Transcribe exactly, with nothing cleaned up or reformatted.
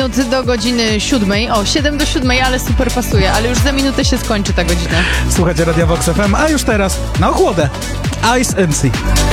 minut do godziny siódmej. O, siedem do siódmej, ale super pasuje, ale już za minutę się skończy ta godzina. Słuchajcie Radia Vox F M, a już teraz na ochłodę Ice M C.